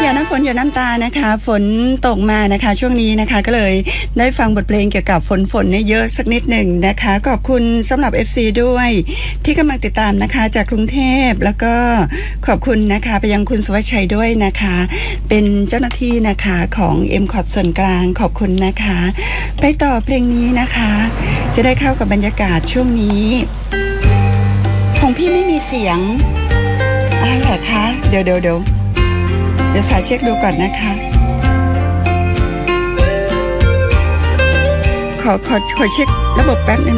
อย่าน้ำฝนอย่าน้ำตานะคะฝนตกมานะคะช่วงนี้นะคะก็เลยได้ฟังบทเพลงเกี่ยวกับฝนเนี่ยเยอะสักนิดหนึ่งนะคะขอบคุณสำหรับ FC ด้วยที่กำลังติดตามนะคะจากกรุงเทพแล้วก็ขอบคุณนะคะไปยังคุณสุวัชชัยด้วยนะคะเป็นเจ้าหน้าที่นะคะของ MCOT ส่วนกลางขอบคุณนะคะไปต่อเพลงนี้นะคะจะได้เข้ากับบรรยากาศช่วงนี้ของพี่ไม่มีเสียงเหรอคะเดี๋ยวสายเช็คดูก่อนนะคะขอเช็คระบบแป๊บนึง